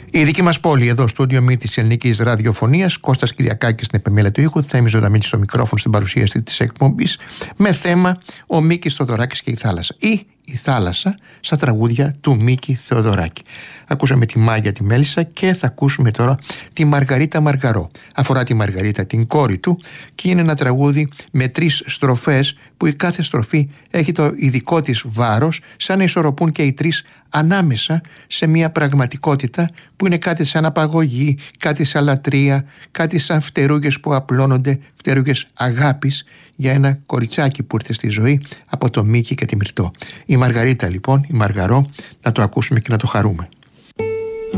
Η δική μας πόλη, εδώ στο στούντιο Μη της Ελληνικής Ραδιοφωνίας, Κώστας Κυριακάκης στην επιμέλεια του ήχου, Θέμης Ζωνταμίτης στο μικρόφωνο στην παρουσίαση της εκπομπής, με θέμα ο Μίκης Θεοδωράκης και η θάλασσα, ή η θάλασσα στα τραγούδια του Μίκη Θεοδωράκη. Ακούσαμε τη Μάγια τη Μέλισσα και θα ακούσουμε τώρα τη Μαργαρίτα Μαργαρό. Αφορά τη Μαργαρίτα, την κόρη του, και είναι ένα τραγούδι με 3 στροφές που η κάθε στροφή έχει το ειδικό της βάρος, σαν να ισορροπούν και οι 3 ανάμεσα σε μια πραγματικότητα που είναι κάτι σαν απαγωγή, κάτι σαν λατρεία, κάτι σαν φτερούγες που απλώνονται, φτερούγες αγάπης για ένα κοριτσάκι που ήρθε στη ζωή από το Μίκη και τη Μυρτώ. Η Μαργαρίτα λοιπόν, η Μαργαρό, να το ακούσουμε και να το χαρούμε.